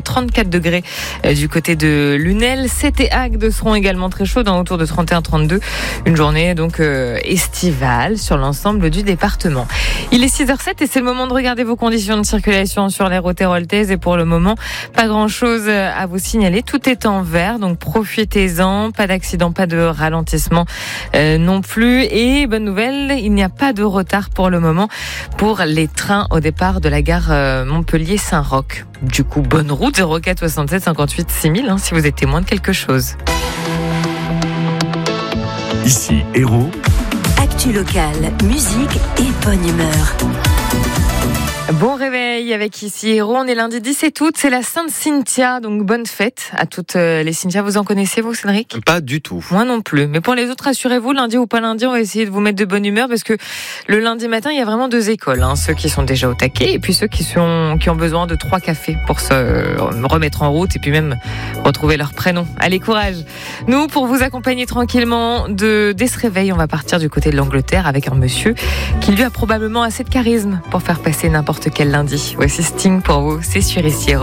34 degrés du côté de Lunel. 7 et Agde seront également très chauds, autour de 31-32. Une journée donc estivale sur l'ensemble du département. Il est 6h07 et c'est le moment de regarder vos conditions de circulation sur les routes héroltaises. Et pour le moment, pas grand-chose à vous signaler. Tout est en vert, donc profitez-en. Pas d'accident, pas de ralentissement non plus. Et bonne nouvelle, il n'y a pas de retard pour le moment pour les trains au départ de la gare Montpellier-Saint-Roch. Du coup, bonne route, 04 67 58 6000 si vous êtes témoin de quelque chose. Ici Hérault. Actu locale, musique et bonne humeur. Bon réveil avec Ici Hérault. On est lundi 17 août, c'est la Sainte Cynthia, donc bonne fête à toutes les Cynthia. Vous en connaissez, vous, Cédric ? Pas du tout. Moi non plus. Mais pour les autres, rassurez-vous, lundi ou pas lundi, on va essayer de vous mettre de bonne humeur parce que le lundi matin, il y a vraiment deux écoles. Ceux qui sont déjà au taquet et puis ceux qui ont besoin de 3 cafés pour se remettre en route et puis même retrouver leur prénom. Allez, courage. Nous, pour vous accompagner tranquillement dès ce réveil, on va partir du côté de l'Angleterre avec un monsieur qui lui a probablement assez de charisme pour faire passer n'importe quel lundi. Voici Sting pour vous, c'est sur Ici Hérault.